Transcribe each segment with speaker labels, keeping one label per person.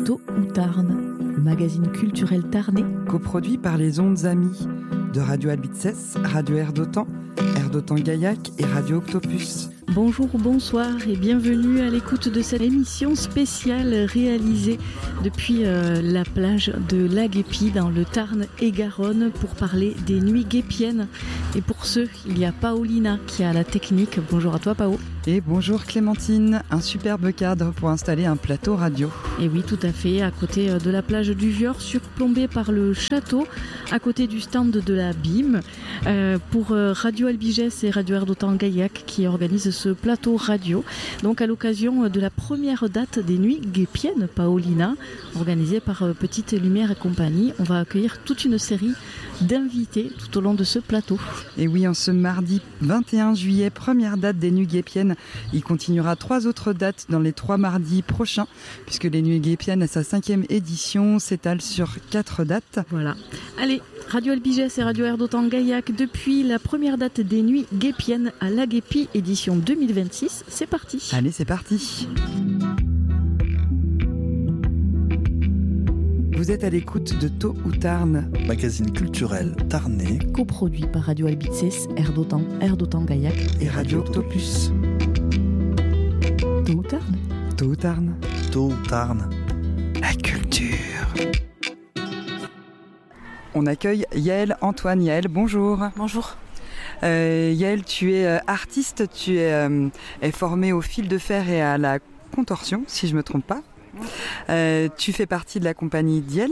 Speaker 1: Tôt ou Tarn, le magazine culturel tarnais.
Speaker 2: Coproduit par les Ondes Amies de Radio Albizès, Radio Air d'Otan Gaillac et Radio Octopus.
Speaker 1: Bonjour ou bonsoir et bienvenue à l'écoute de cette émission spéciale réalisée depuis la plage de La Guépie dans le Tarn et Garonne pour parler des nuits guépiennes. Et pour ce, il y a Paolina qui a la technique. Bonjour à toi Pao.
Speaker 2: Et bonjour Clémentine, un superbe cadre pour installer un plateau radio.
Speaker 1: Et oui, tout à fait, à côté de la plage du Vieux, surplombée par le château, à côté du stand de la BIM, pour Radio Albigès et Radio Air d'Otan Gaillac qui organisent ce plateau radio. Donc à l'occasion de la première date des nuits guépiennes, Paolina, organisée par Petite Lumière et compagnie, on va accueillir toute une série d'invités tout au long de ce plateau.
Speaker 2: Et oui, en ce mardi 21 juillet, première date des nuits guépiennes. Il continuera 3 autres dates dans les 3 mardis prochains, puisque les nuits guépiennes à sa 5e édition s'étalent sur 4 dates.
Speaker 1: Voilà. Allez, Radio Albigès et Radio Air d'Otan Gaillac, depuis la première date des nuits guépiennes à La Guépie, édition 2026, c'est parti.
Speaker 2: Allez, c'est parti. Vous êtes à l'écoute de Tôt ou Tarn,
Speaker 3: magazine culturel tarnais,
Speaker 1: coproduit par Radio Albizès, Air d'Otan Gaillac
Speaker 2: et Radio Octopus.
Speaker 1: Tôt ou Tarn.
Speaker 2: Tôt ou Tarn.
Speaker 3: Tôt ou Tarn.
Speaker 2: La culture. On accueille Yaël Antoine. Yaël, bonjour.
Speaker 4: Bonjour.
Speaker 2: Yaël, tu es artiste, tu es formée au fil de fer et à la contorsion, si je ne me trompe pas. Tu fais partie de la compagnie Diel.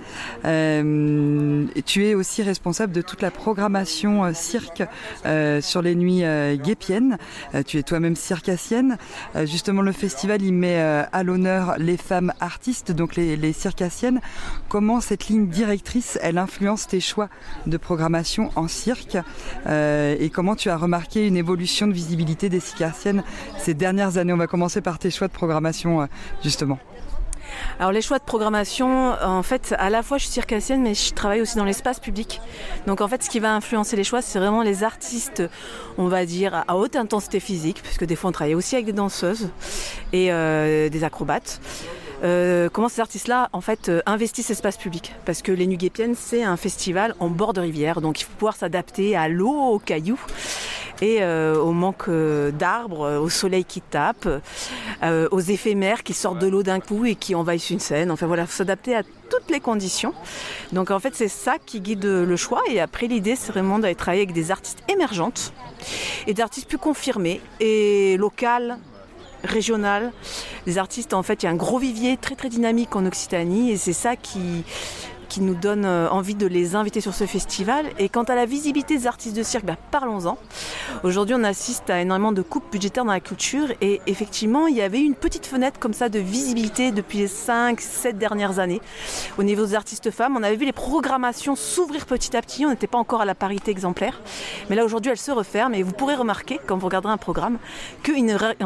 Speaker 2: Tu es aussi responsable de toute la programmation cirque sur les nuits guépiennes. Tu es toi-même circassienne. Justement, le festival il met à l'honneur les femmes artistes, donc les circassiennes. Comment cette ligne directrice, elle influence tes choix de programmation en cirque et comment tu as remarqué une évolution de visibilité des circassiennes ces dernières années? On va commencer par tes choix de programmation, justement.
Speaker 4: Alors les choix de programmation, en fait, à la fois je suis circassienne, mais je travaille aussi dans l'espace public. Donc en fait, ce qui va influencer les choix, c'est vraiment les artistes, on va dire, à haute intensité physique, puisque des fois on travaille aussi avec des danseuses et des acrobates. Comment ces artistes-là, en fait, investissent l'espace public. Parce que les Nuits Guépiennes, c'est un festival en bord de rivière, donc il faut pouvoir s'adapter à l'eau, aux cailloux et au manque d'arbres, au soleil qui tape, aux éphémères qui sortent de l'eau d'un coup et qui envahissent une scène. Enfin voilà, il faut s'adapter à toutes les conditions. Donc en fait, c'est ça qui guide le choix. Et après, l'idée, c'est vraiment d'aller travailler avec des artistes émergentes et des artistes plus confirmés et locales, régionales. Des artistes, en fait, il y a un gros vivier très très dynamique en Occitanie et c'est ça qui nous donne envie de les inviter sur ce festival. Et quant à la visibilité des artistes de cirque, parlons-en. Aujourd'hui, on assiste à énormément de coupes budgétaires dans la culture et effectivement, il y avait une petite fenêtre comme ça de visibilité depuis les 5-7 dernières années. Au niveau des artistes femmes, on avait vu les programmations s'ouvrir petit à petit, on n'était pas encore à la parité exemplaire. Mais là, aujourd'hui, elles se referment et vous pourrez remarquer, quand vous regarderez un programme, qu'on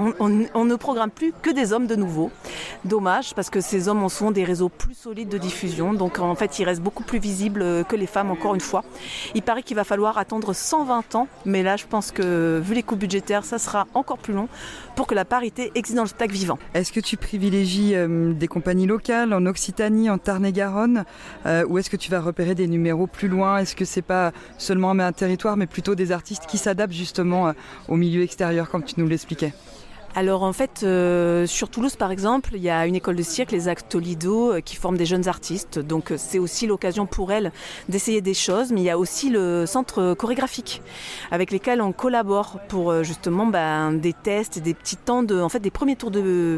Speaker 4: ne programme plus que des hommes de nouveau. Dommage, parce que ces hommes ont souvent des réseaux plus solides de diffusion, donc en fait, il reste beaucoup plus visible que les femmes, encore une fois. Il paraît qu'il va falloir attendre 120 ans, mais là je pense que vu les coûts budgétaires, ça sera encore plus long pour que la parité existe dans le spectacle vivant.
Speaker 2: Est-ce que tu privilégies des compagnies locales en Occitanie, en Tarn-et-Garonne, ou est-ce que tu vas repérer des numéros plus loin? Est-ce que c'est pas seulement un territoire, mais plutôt des artistes qui s'adaptent justement au milieu extérieur, comme tu nous l'expliquais?
Speaker 4: Alors en fait, sur Toulouse par exemple, il y a une école de cirque, les Actolido, qui forment des jeunes artistes. Donc c'est aussi l'occasion pour elles d'essayer des choses. Mais il y a aussi le centre chorégraphique avec lesquels on collabore pour justement des tests, des petits temps des premiers tours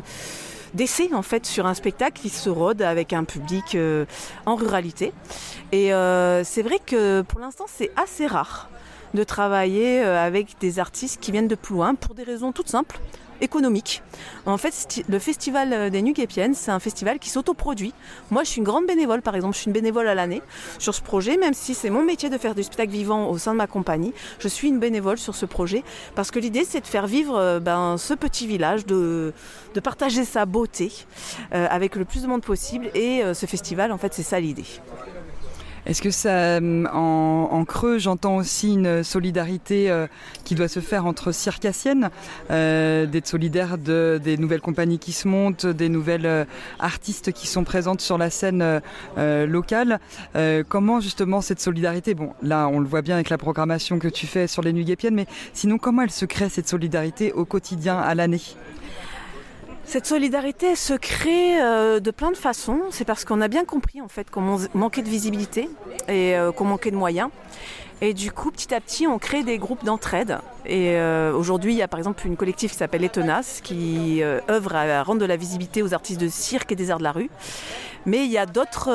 Speaker 4: d'essai en fait sur un spectacle qui se rôde avec un public en ruralité. Et c'est vrai que pour l'instant c'est assez rare de travailler avec des artistes qui viennent de plus loin pour des raisons toutes simples. Économique. En fait, le festival des Nuits Guépiennes, c'est un festival qui s'autoproduit. Moi, je suis une grande bénévole, par exemple, je suis une bénévole à l'année sur ce projet, même si c'est mon métier de faire du spectacle vivant au sein de ma compagnie. Je suis une bénévole sur ce projet parce que l'idée, c'est de faire vivre ce petit village, de partager sa beauté avec le plus de monde possible. Et ce festival, en fait, c'est ça l'idée.
Speaker 2: Est-ce que ça, en creux, j'entends aussi une solidarité qui doit se faire entre circassiennes, d'être solidaire des nouvelles compagnies qui se montent, des nouvelles artistes qui sont présentes sur la scène locale. Comment justement cette solidarité, bon là on le voit bien avec la programmation que tu fais sur les Nuits Guépiennes, mais sinon comment elle se crée cette solidarité au quotidien, à l'année ?
Speaker 4: Cette solidarité se crée de plein de façons. C'est parce qu'on a bien compris en fait qu'on manquait de visibilité et qu'on manquait de moyens. Et du coup, petit à petit, on crée des groupes d'entraide. Et aujourd'hui, il y a par exemple une collective qui s'appelle Les Tenaces qui œuvre à rendre de la visibilité aux artistes de cirque et des arts de la rue. Mais il y a d'autres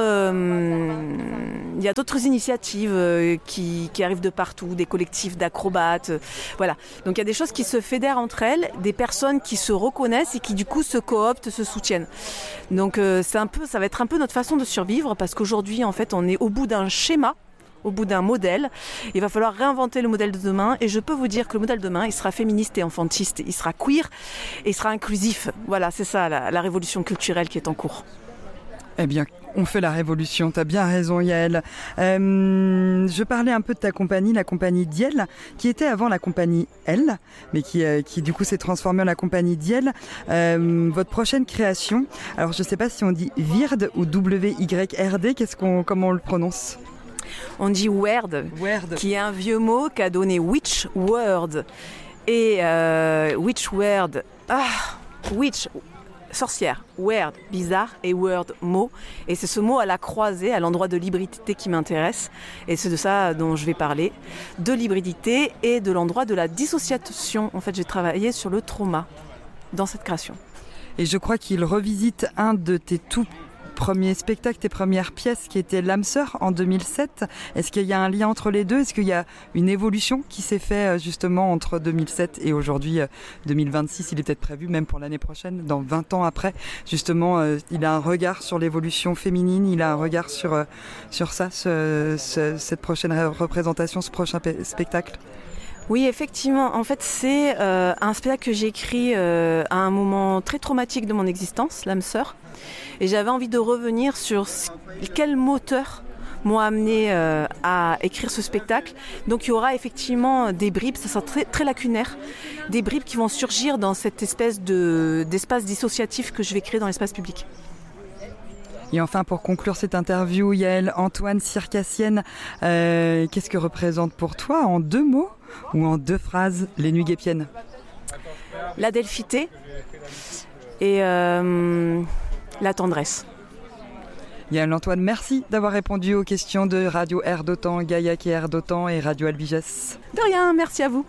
Speaker 4: initiatives qui arrivent de partout, des collectifs d'acrobates. Voilà. Donc il y a des choses qui se fédèrent entre elles, des personnes qui se reconnaissent et qui du coup se cooptent, se soutiennent. Donc ça va être un peu notre façon de survivre parce qu'aujourd'hui, en fait, on est au bout d'un schéma. Au bout d'un modèle, il va falloir réinventer le modèle de demain et je peux vous dire que le modèle de demain, il sera féministe et enfantiste, il sera queer et il sera inclusif. Voilà, c'est ça la révolution culturelle qui est en cours.
Speaker 2: Eh bien, on fait la révolution, t'as bien raison Yael. Je parlais un peu de ta compagnie, la compagnie Diel, qui était avant la compagnie L, mais qui du coup s'est transformée en la compagnie Diel. Votre prochaine création, alors je ne sais pas si on dit Wyrd ou W-Y-R-D, comment on le prononce ?
Speaker 4: On dit Word, qui est un vieux mot qu'a donné Witch Word. Et Witch Word, Witch, sorcière, Word, bizarre, et Word, mot. Et c'est ce mot à la croisée, à l'endroit de l'hybridité qui m'intéresse. Et c'est de ça dont je vais parler, de l'hybridité et de l'endroit de la dissociation. En fait, j'ai travaillé sur le trauma dans cette création.
Speaker 2: Et je crois qu'il revisite un de tes tout premier spectacle, tes premières pièces qui étaient L'âme sœur en 2007. Est-ce qu'il y a un lien entre les deux ? Est-ce qu'il y a une évolution qui s'est faite justement entre 2007 et aujourd'hui 2026 ? Il est peut-être prévu même pour l'année prochaine, dans 20 ans après. Justement, il a un regard sur l'évolution féminine, il a un regard sur ça, cette prochaine représentation, ce prochain spectacle.
Speaker 4: Oui, effectivement. En fait, c'est un spectacle que j'ai écrit à un moment très traumatique de mon existence, L'âme sœur. Et j'avais envie de revenir sur quel moteur m'ont amené à écrire ce spectacle. Donc il y aura effectivement des bribes, ça sera très, très lacunaire, des bribes qui vont surgir dans cette espèce d'espace dissociatif que je vais créer dans l'espace public.
Speaker 2: Et enfin, pour conclure cette interview, Yael, Antoine, circassienne, qu'est-ce que représente pour toi, en 2 mots ou en 2 phrases, les Nuits Guépiennes ?
Speaker 4: La delphité et la tendresse.
Speaker 2: Yael, Antoine, merci d'avoir répondu aux questions de Radio Air d'Otan, Gaillac et Air d'Otan et Radio Albiges.
Speaker 4: De rien, merci à vous.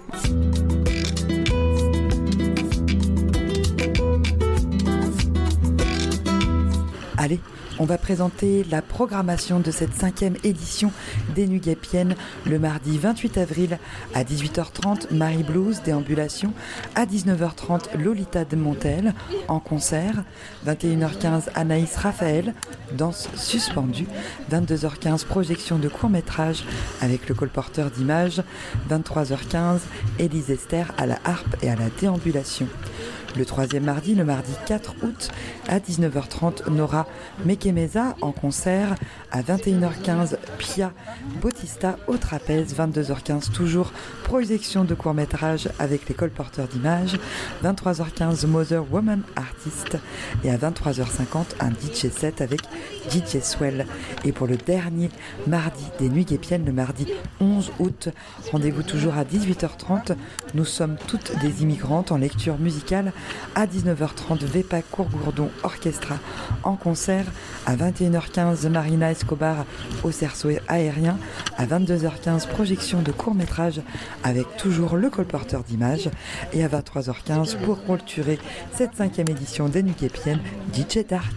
Speaker 2: Allez, on va présenter la programmation de cette 5e édition des Nuits Guépiennes le mardi 28 avril à 18h30, Marie Blues, déambulation, à 19h30, Lolita de Montel en concert, 21h15, Anaïs Raphaël, danse suspendue, 22h15, projection de court-métrage avec le colporteur d'images, 23h15, Élise Esther à la harpe et à la déambulation. Le 3e mardi, le mardi 4 août, à 19h30, Nora Mekemeza en concert. À 21h15, Pia Bautista au trapèze. 22h15, toujours projection de court-métrage avec les colporteurs d'images. 23h15, Mother Woman Artist. Et à 23h50, un DJ set avec DJ Swell. Et pour le dernier mardi des Nuits Guépiennes, le mardi 11 août, rendez-vous toujours à 18h30. Nous sommes toutes des immigrantes en lecture musicale. À 19h30, Vepa Courgourdon Orchestra en concert. À 21h15, Marina Escobar au cerceau aérien. À 22h15, projection de court-métrage avec toujours le colporteur d'images. Et à 23h15, pour clôturer cette 5e édition des Nuits Guépiennes, DJ Dark.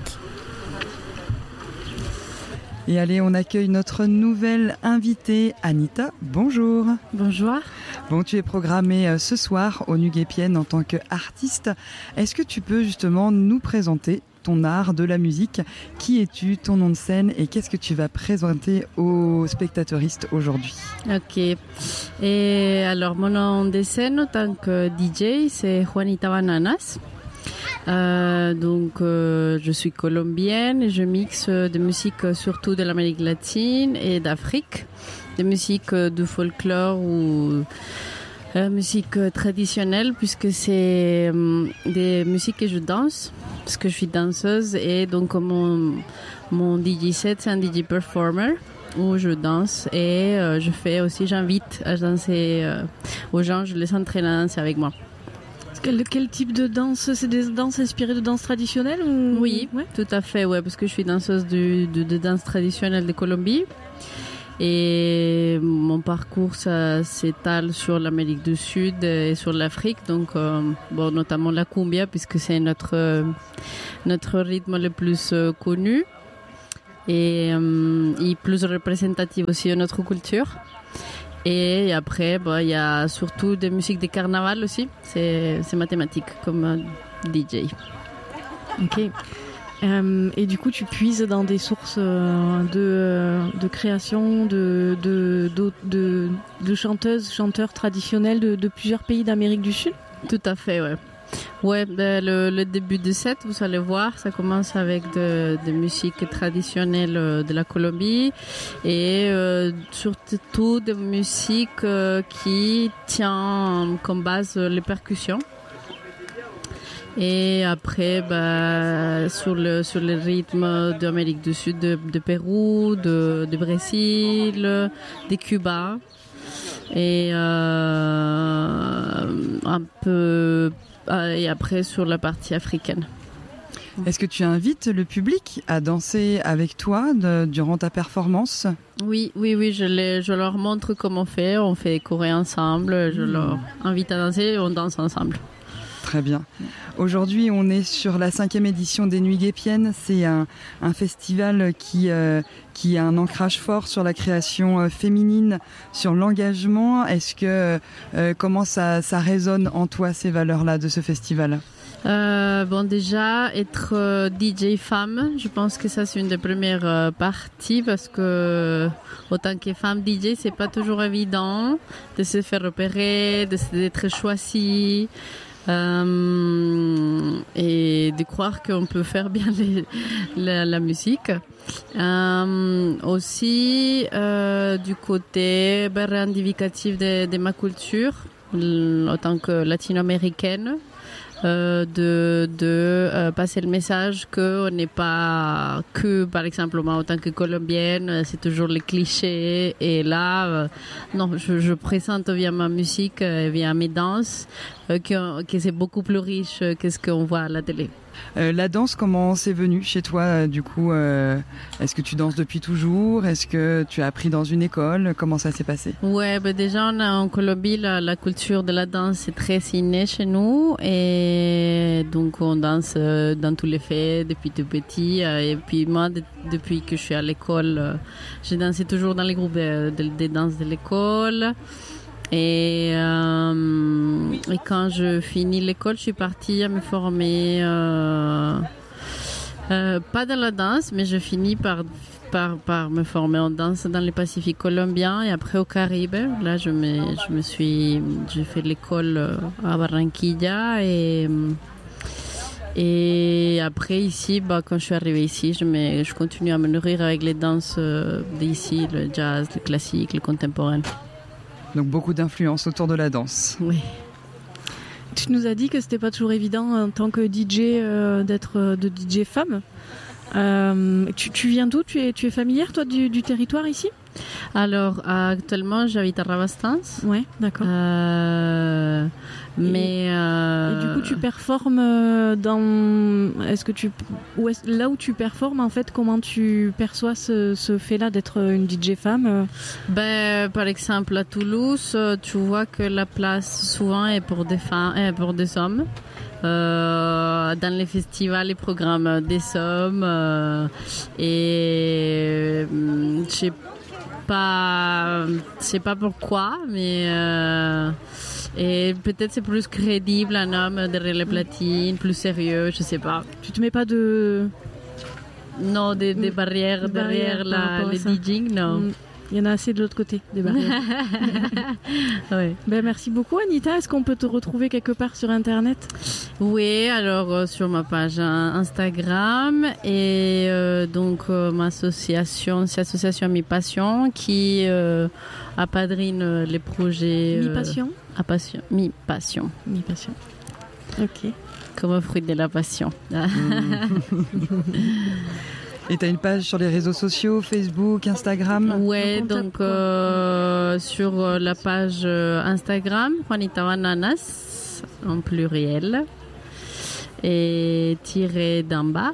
Speaker 2: Et allez, on accueille notre nouvelle invitée, Anita. Bonjour.
Speaker 1: Bonjour.
Speaker 2: Bon, tu es programmée ce soir aux Nuits Guépiennes en tant qu'artiste. Est-ce que tu peux justement nous présenter ton art de la musique ? Qui es-tu, ton nom de scène et qu'est-ce que tu vas présenter aux spectateuristes aujourd'hui ?
Speaker 1: Ok. Et alors, mon nom de scène en tant que DJ, c'est Juanita Bananas.
Speaker 5: Je suis colombienne et je mixe des musiques surtout de l'Amérique latine et d'Afrique, des musiques de folklore ou musique traditionnelle, puisque c'est des musiques que je danse, parce que je suis danseuse, et donc mon DJ set, c'est un DJ performer où je danse et j'invite à danser aux gens, je les entraîne à danser avec moi.
Speaker 1: Quel type de danse? C'est des danses inspirées de danse traditionnelle ou...
Speaker 5: Oui, ouais. Tout à fait, ouais, parce que je suis danseuse de danse traditionnelle de Colombie. Et mon parcours, ça s'étale sur l'Amérique du Sud et sur l'Afrique, donc notamment la cumbia, puisque c'est notre rythme le plus connu et plus représentatif aussi de notre culture. Et après, il y a surtout des musiques de carnaval aussi, c'est mathématique comme DJ.
Speaker 1: Ok. Et du coup, tu puises dans des sources de création de chanteurs traditionnels de plusieurs pays d'Amérique du Sud?
Speaker 5: Tout à fait, ouais. Ouais, le début du set, vous allez voir, ça commence avec des musiques traditionnelles de la Colombie et surtout des musiques qui tiennent comme base les percussions. Et après, sur le rythme d'Amérique du Sud, de Pérou, de Brésil, de Cuba, et un peu, et après sur la partie africaine.
Speaker 2: Est-ce que tu invites le public à danser avec toi durant ta performance?
Speaker 5: Oui, je leur montre comment on fait courir ensemble, je leur invite à danser et on danse ensemble.
Speaker 2: Très bien. Aujourd'hui, on est sur la 5e édition des Nuits Guépiennes. C'est un festival qui a un ancrage fort sur la création féminine, sur l'engagement. Est-ce que comment ça résonne en toi, ces valeurs-là de ce festival?
Speaker 5: Déjà, être DJ femme, je pense que ça c'est une des premières parties, parce que autant que femme DJ, c'est pas toujours évident de se faire repérer, d'être choisie. Et de croire qu'on peut faire bien la musique. Aussi, du côté revendicatif de ma culture, en tant que latino-américaine, de passer le message qu'on n'est pas que, par exemple, moi en tant que colombienne, c'est toujours les clichés, et là non, je présente via ma musique, via mes danses, que c'est beaucoup plus riche que ce qu'on voit à la télé.
Speaker 2: La danse, comment c'est venu chez toi du coup? Est-ce que tu danses depuis toujours? Est-ce que tu as appris dans une école? Comment ça s'est passé?
Speaker 5: Ouais, déjà en Colombie, la culture de la danse est très innée chez nous, et donc on danse dans tous les fêtes depuis tout petit. Et puis moi, depuis que je suis à l'école, j'ai dansé toujours dans les groupes de danse de l'école. Et quand je finis l'école, je suis partie à me former, pas dans la danse, mais je finis par me former en danse dans le Pacifique colombien et après au Caraïbe. Là, j'ai fait l'école à Barranquilla, et après ici, quand je suis arrivée ici, je continue à me nourrir avec les danses d'ici, le jazz, le classique, le contemporain.
Speaker 2: Donc beaucoup d'influence autour de la danse.
Speaker 5: Oui.
Speaker 1: Tu nous as dit que c'était pas toujours évident en tant que DJ d'être de DJ femme. Tu viens d'où? Tu es familière toi du territoire ici?
Speaker 5: Alors actuellement j'habite à Rabastens.
Speaker 1: Ouais, d'accord.
Speaker 5: Mais
Speaker 1: et du coup tu performes là où tu performes, en fait, comment tu perçois ce fait-là d'être une DJ femme?
Speaker 5: Par exemple à Toulouse, tu vois que la place souvent est pour des femmes, pour des hommes. Dans les festivals, les programmes des hommes, et je sais pas pourquoi, mais et peut-être c'est plus crédible un homme derrière les platines, plus sérieux, je sais pas.
Speaker 1: Tu te mets pas des
Speaker 5: barrières derrière les DJing, non.
Speaker 1: Il y en a assez de l'autre côté des barrières.
Speaker 5: Ouais.
Speaker 1: Ben, merci beaucoup Anita. Est-ce qu'on peut te retrouver quelque part sur Internet?
Speaker 5: Oui, alors sur ma page Instagram et donc ma association, c'est Association Mi Passion qui apadrine les projets.
Speaker 1: Mi-passion
Speaker 5: Mi Passion.
Speaker 1: Mi-passion. Ok.
Speaker 5: Comme fruit de la passion.
Speaker 2: Et tu as une page sur les réseaux sociaux, Facebook, Instagram?
Speaker 5: Ouais, donc sur la page Instagram, Juanita Bananas, en pluriel, et tiré d'en bas.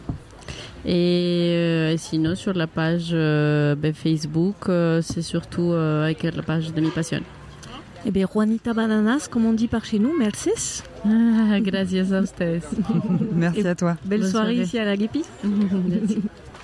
Speaker 5: Et sinon, sur la page Facebook, c'est surtout avec la page de Mi Passion.
Speaker 1: Eh bien, Juanita Bananas, comme on dit par chez nous, merci.
Speaker 5: Gracias a ustedes.
Speaker 2: Merci à toi.
Speaker 1: Belle soirée ici à la Guépi.
Speaker 5: Merci.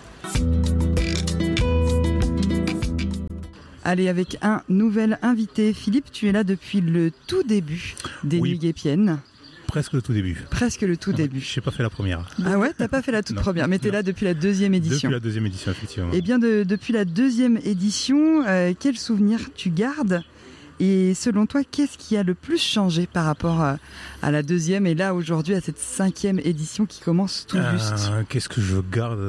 Speaker 2: Allez, avec un nouvel invité. Philippe, tu es là depuis le tout début des Nuits Guépiennes.
Speaker 6: Presque le tout début.
Speaker 2: Presque le tout début.
Speaker 6: Je n'ai pas fait la première.
Speaker 2: Ah ouais, t'as pas fait la toute première, mais tu es là depuis la deuxième édition.
Speaker 6: Depuis la deuxième édition, effectivement.
Speaker 2: Eh bien, depuis la deuxième édition, quels souvenirs tu gardes? Et selon toi, qu'est-ce qui a le plus changé par rapport à la deuxième et là aujourd'hui à cette 5e édition qui commence tout juste?
Speaker 6: Qu'est-ce que je garde?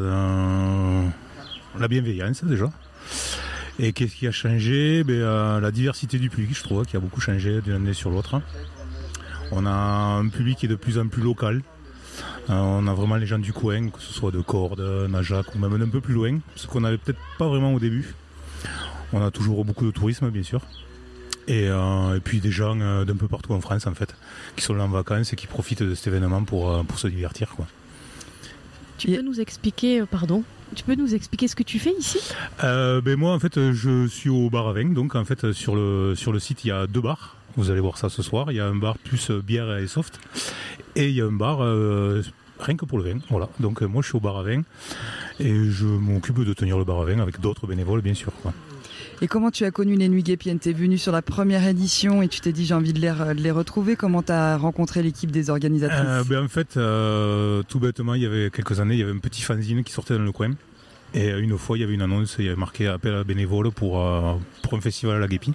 Speaker 6: La bienveillance déjà. Et qu'est-ce qui a changé? La diversité du public, je trouve, qui a beaucoup changé d'une année sur l'autre. On a un public qui est de plus en plus local. On a vraiment les gens du coin, que ce soit de Cordes, Najac ou même un peu plus loin, ce qu'on n'avait peut-être pas vraiment au début. On a toujours beaucoup de tourisme, bien sûr. Et puis des gens d'un peu partout en France en fait, qui sont là en vacances et qui profitent de cet événement pour se divertir, quoi.
Speaker 1: Tu peux nous expliquer, tu peux nous expliquer ce que tu fais ici?
Speaker 6: Moi en fait je suis au bar à vin, donc en fait sur le site il y a 2 bars, vous allez voir ça ce soir, il y a un bar plus bière et soft et il y a un bar rien que pour le vin, voilà. Donc moi je suis au bar à vin et je m'occupe de tenir le bar à vin avec d'autres bénévoles bien sûr, quoi.
Speaker 2: Et comment tu as connu les Nuits Guépiennes? T'es venu sur la première édition et tu t'es dit j'ai envie de les retrouver. Comment t'as rencontré l'équipe des organisatrices?
Speaker 6: En fait, tout bêtement, il y avait quelques années, il y avait un petit fanzine qui sortait dans le coin. Et une fois, il y avait une annonce, il y avait marqué appel à bénévoles pour un festival à la Guépie.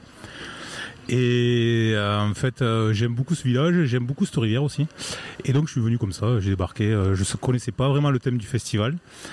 Speaker 6: Et en fait, j'aime beaucoup ce village, j'aime beaucoup cette rivière aussi. Et donc, je suis venu comme ça, j'ai débarqué. Je ne connaissais pas vraiment le thème du festival.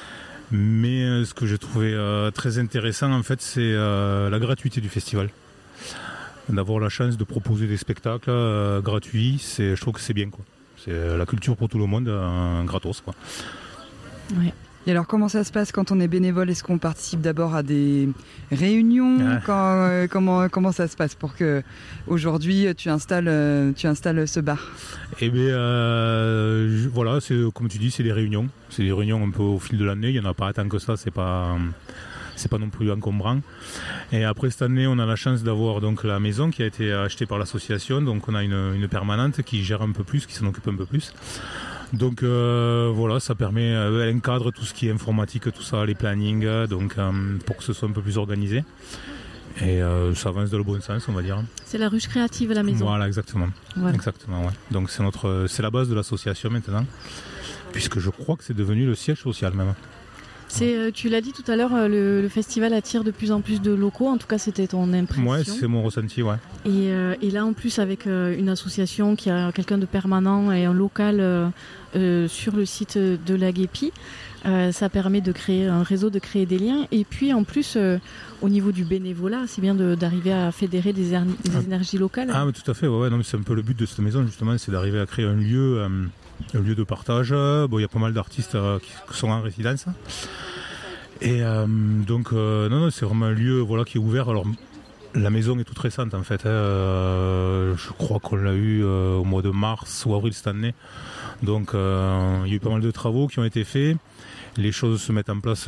Speaker 6: Mais ce que j'ai trouvé très intéressant, en fait, c'est la gratuité du festival. D'avoir la chance de proposer des spectacles gratuits, je trouve que c'est bien, quoi. C'est la culture pour tout le monde, gratos, quoi.
Speaker 2: Ouais. Et alors, comment ça se passe quand on est bénévole? Est-ce qu'on participe d'abord à des réunions? Comment ça se passe pour que aujourd'hui tu installes ce bar?
Speaker 6: Eh bien, voilà, c'est comme tu dis, c'est des réunions. C'est des réunions un peu au fil de l'année. Il n'y en a pas tant que ça. C'est pas non plus encombrant. Et après cette année, on a la chance d'avoir donc la maison qui a été achetée par l'association. Donc on a une permanente qui gère un peu plus, qui s'en occupe un peu plus. Donc voilà, ça permet, elle encadre tout ce qui est informatique, tout ça, les plannings, donc pour que ce soit un peu plus organisé. Et ça avance dans le bon sens, on va dire.
Speaker 1: C'est la ruche créative à la maison.
Speaker 6: Voilà, exactement. Ouais. Exactement, ouais. Donc c'est la base de l'association maintenant, puisque je crois que c'est devenu le siège social même.
Speaker 1: Tu l'as dit tout à l'heure, le festival attire de plus en plus de locaux, en tout cas c'était ton impression.
Speaker 6: Ouais, c'est mon ressenti, ouais.
Speaker 1: Et là en plus avec une association qui a quelqu'un de permanent et un local sur le site de la Guépie, ça permet de créer un réseau, de créer des liens. Et puis en plus, au niveau du bénévolat, c'est bien d'arriver à fédérer des énergies locales.
Speaker 6: Ah, mais tout à fait, ouais. Non, mais c'est un peu le but de cette maison justement, c'est d'arriver à créer un lieu de partage. Bon, il y a pas mal d'artistes qui sont en résidence. Et donc, non, c'est vraiment un lieu, voilà, qui est ouvert. Alors, la maison est toute récente en fait. Je crois qu'on l'a eu au mois de mars ou avril cette année. Donc, il y a eu pas mal de travaux qui ont été faits. Les choses se mettent en place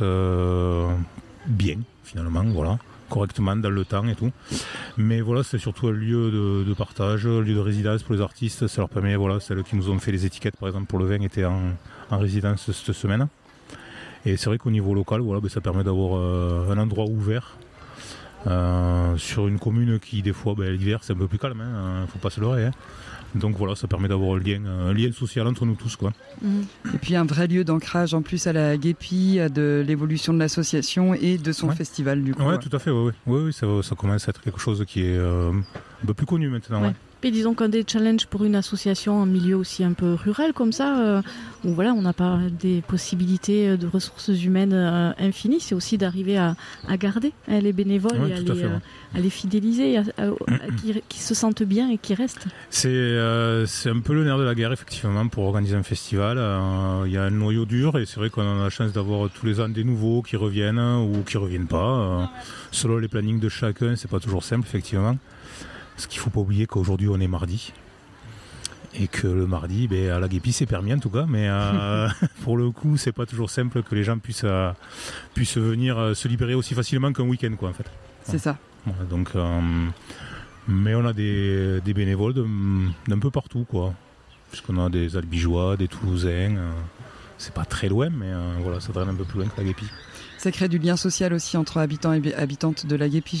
Speaker 6: bien, finalement, voilà, correctement dans le temps et tout. Mais voilà, c'est surtout un lieu de partage, un lieu de résidence pour les artistes. Ça leur permet, voilà, celles qui nous ont fait les étiquettes, par exemple, pour le vin, étaient en résidence cette semaine. Et c'est vrai qu'au niveau local, voilà, ça permet d'avoir un endroit ouvert sur une commune qui des fois l'hiver c'est un peu plus calme, faut pas se leurrer. Donc voilà, ça permet d'avoir un lien social entre nous tous, quoi.
Speaker 2: Et puis un vrai lieu d'ancrage en plus à la Guépie, de l'évolution de l'association et de son festival du coup.
Speaker 6: Ouais, tout à fait, oui, ça commence à être quelque chose qui est un peu plus connu maintenant. Ouais.
Speaker 1: Et disons qu'un des challenges pour une association en milieu aussi un peu rural comme ça, où voilà, on n'a pas des possibilités de ressources humaines infinies, c'est aussi d'arriver à garder les bénévoles et à les fidéliser, qui se sentent bien et qui restent.
Speaker 6: C'est un peu le nerf de la guerre, effectivement, pour organiser un festival. Il y a un noyau dur et c'est vrai qu'on a la chance d'avoir tous les ans des nouveaux qui reviennent ou qui ne reviennent pas. Selon les plannings de chacun, c'est pas toujours simple, effectivement. Parce qu'il ne faut pas oublier qu'aujourd'hui on est mardi et que le mardi, à la Guépie c'est permis en tout cas, mais pour le coup c'est pas toujours simple que les gens puissent venir se libérer aussi facilement qu'un week-end, quoi, en fait.
Speaker 2: C'est ça.
Speaker 6: Voilà, donc, mais on a des bénévoles d'un peu partout, quoi. Puisqu'on a des Albigeois, des Toulousains, c'est pas très loin, mais voilà, ça traîne un peu plus loin que la Guépie.
Speaker 2: Ça crée du lien social aussi entre habitants et habitantes de la Guépie.